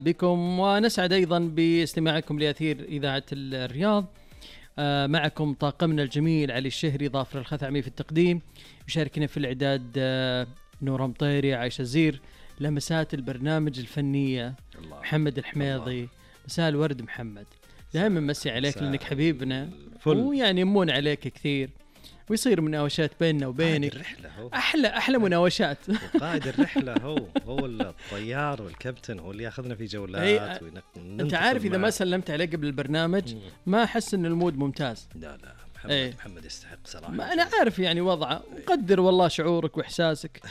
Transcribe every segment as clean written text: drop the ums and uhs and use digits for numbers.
بكم ونسعد أيضا باستماعكم لأثير إذاعة الرياض. معكم طاقمنا الجميل علي الشهري، ظافر الخثعمي في التقديم، يشاركنا في الإعداد نور مطيري، عايشة زير، لمسات البرنامج الفنية محمد الحميضي. مساء الورد محمد، دائما مسي عليك لأنك حبيبنا ويعني يمون عليك كثير ويصير مناوشات بيننا وبينك. أحلى مناوشات. قائد الرحلة هو الطيار والكابتن، هو اللي ياخذنا في جولات. أنت عارف إذا ما سلمت عليه قبل البرنامج ما أحس إن المود ممتاز. لا محمد يستحق صراحة. ما أنا عارف يعني وضعه، وقدر والله شعورك وإحساسك.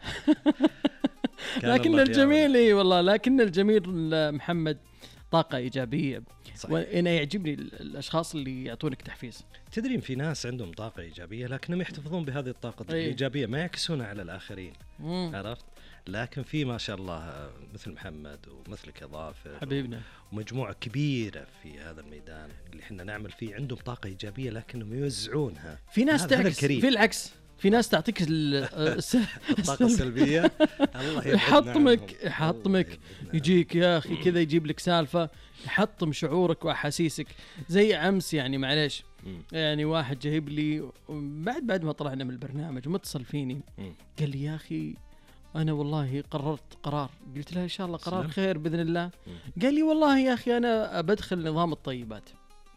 لكن الجميل والله، لكن الجميل محمد طاقة إيجابية. وأنا يعجبني الأشخاص اللي يعطونك تحفيز. تدرين في ناس عندهم طاقة إيجابية لكنهم يحتفظون بهذه الطاقة الإيجابية، ما يعكسونها على الآخرين. عرفت؟ لكن في ما شاء الله مثل محمد ومثلك يا ظافر حبيبنا ومجموعة كبيرة في هذا الميدان اللي احنا نعمل فيه، عندهم طاقة إيجابية لكنهم يوزعونها. في ناس تعكس، في العكس في ناس تعطيك الطاقة السلبية. الله يحطمك يجيك يا أخي كذا، يجيب لك سالفة يحطم شعورك وأحاسيسك. زي أمس يعني معليش، يعني واحد جايب لي بعد ما طلعنا من البرنامج متصل فيني، قال لي يا أخي أنا والله قررت قرار. قلت له إن شاء الله قرار خير بإذن الله. قال لي والله يا أخي أنا بدخل نظام الطيبات.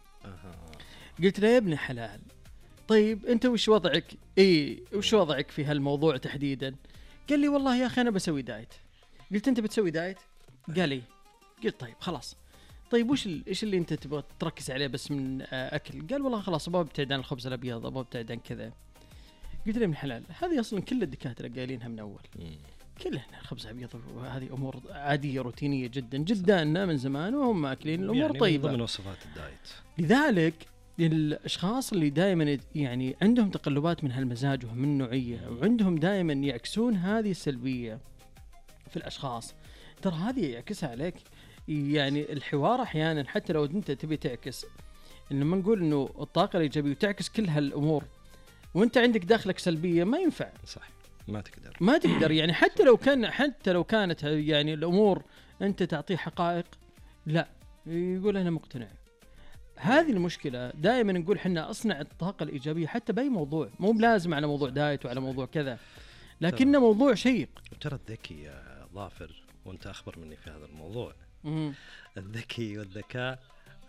قلت له يا ابن حلال، طيب أنت وش وضعك؟ وش وضعك في هالموضوع تحديدا؟ قال لي والله يا أخي أنا بسوي دايت. قلت أنت بتسوي دايت؟ قال لي. قلت طيب خلاص، طيب إيش اللي أنت تبغى تركز عليه بس من أكل؟ قال والله خلاص أبغى أبتعد عن الخبز الأبيض، أبغى أبتعد عن كذا. قلت له من الحلال، هذه أصلا كل الدكاترة قايلينها من أول. كلنا الخبز الأبيض وهذه أمور عادية روتينية جدا جدا من زمان وهم أكلين الأمور يعني طيبة ضمن وصفات الدايت. لذلك الأشخاص اللي دائما يعني عندهم تقلبات من هالمزاج وهم من نوعية وعندهم دائما يعكسون هذه السلبية في الأشخاص، ترى هذه يعكسها عليك. يعني الحوار أحيانا حتى لو أنت تبي تعكس، لما نقول إنه الطاقة الإيجابية وتعكس كل هالأمور وأنت عندك داخلك سلبية ما ينفع. صح، ما تقدر يعني حتى لو كانت يعني الأمور أنت تعطيه حقائق، لا يقول أنا مقتنع. هذه المشكلة. دائما نقول حنا أصنع الطاقة الإيجابية حتى بأي موضوع، مو لازم على موضوع دايت وعلى موضوع كذا، لكنه موضوع شيق. ترى الذكي يا ظافر، وانت أخبر مني في هذا الموضوع، الذكي والذكاء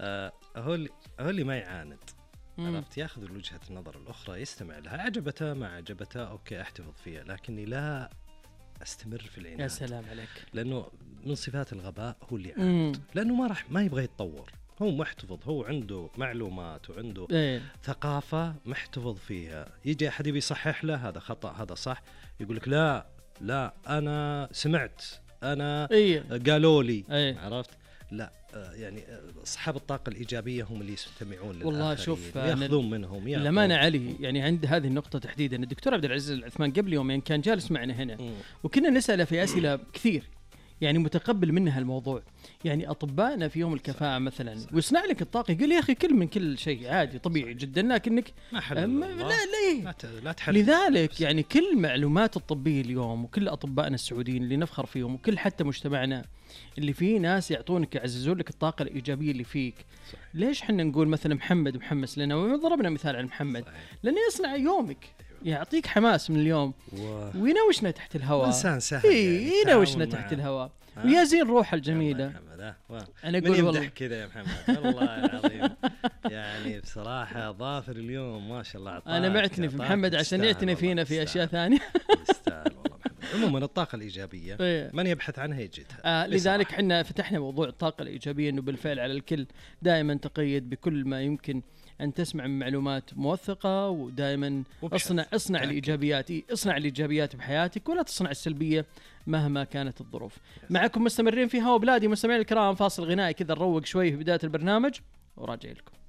هو اللي ما يعاند. عرفت؟ ياخذ وجهة النظر الأخرى، يستمع لها، عجبته ما عجبته أوكي أحتفظ فيها، لكني لا أستمر في العناد. يا سلام عليك. لأنه من صفات الغباء هو اللي يعاند، لأنه ما يبغى يتطور. هو محتفظ، هو عنده معلومات وعنده ثقافة محتفظ فيها. يجي أحد يبي يصحح له هذا خطأ هذا صح، يقول لك لا أنا سمعت، أنا قالوا لي. عرفت؟ لا يعني أصحاب الطاقة الإيجابية هم اللي يستمعون للآخرين والله شوف يأخذون منهم. لما أنا علي يعني عند هذه النقطة تحديدا، الدكتور عبد العزيز العثمان قبل يومين كان جالس معنا هنا وكنا نسأله في أسئلة كثير، يعني متقبل منها الموضوع. يعني أطبائنا في يوم الكفاءة مثلا ويصنع لك الطاقة، يقول يا أخي كل من كل شيء عادي طبيعي جدا، لكنك لا تحل. لذلك يعني كل معلومات الطبية اليوم وكل أطبائنا السعوديين اللي نفخر فيهم وكل حتى مجتمعنا اللي فيه ناس يعطونك يعززون لك الطاقة الإيجابية اللي فيك. صحيح. ليش حنا نقول مثلا محمد محمس لنا، وضربنا مثال عن محمد. صحيح. لأنه يصنع يومك، يعطيك حماس من اليوم وينوشنا تحت الهواء. إنسان سهل يعني ينوشنا تحت الهواء ويزين روح الجميلة. أنا أقول والله كذا يا محمد والله العظيم. يعني بصراحة ظافر اليوم ما شاء الله أنا معتني في محمد عشان يعتني فينا في أشياء ثانية. يستاهل والله محمد. عموما الطاقة الإيجابية من يبحث عنها يجدها. لذلك حنا فتحنا موضوع الطاقة الإيجابية إنه بالفعل على الكل دائما تقيد بكل ما يمكن أن تسمع من معلومات موثقة، ودائما اصنع الإيجابيات، اصنع الإيجابيات بحياتك ولا تصنع السلبية مهما كانت الظروف. معكم مستمرين في هوا بلادي مستمعين الكرام، فاصل غنائي كذا نروق شوي في بداية البرنامج وراجع لكم.